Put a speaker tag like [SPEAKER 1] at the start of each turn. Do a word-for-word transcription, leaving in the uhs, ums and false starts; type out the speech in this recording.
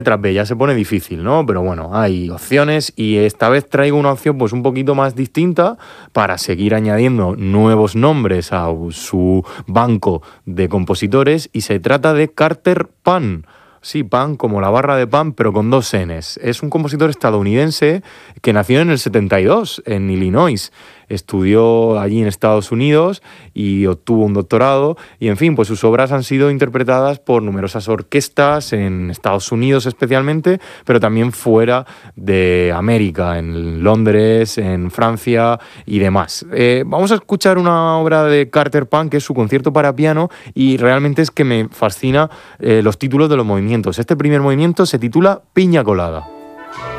[SPEAKER 1] Tras B ya se pone difícil, ¿no? Pero bueno, hay opciones y esta vez traigo una opción pues un poquito más distinta para seguir añadiendo nuevos nombres a su banco de compositores y se trata de Carter Pan. Sí, pan como la barra de pan, pero con dos Ns. Es un compositor estadounidense que nació en el setenta y dos en Illinois. Estudió allí en Estados Unidos y obtuvo un doctorado. Y en fin, pues sus obras han sido interpretadas por numerosas orquestas en Estados Unidos especialmente, pero también fuera de América, en Londres, en Francia y demás. Eh, vamos a escuchar una obra de Carter Pan, que es su concierto para piano, y realmente es que me fascina eh, los títulos de los movimientos. Este primer movimiento se titula Piña Colada.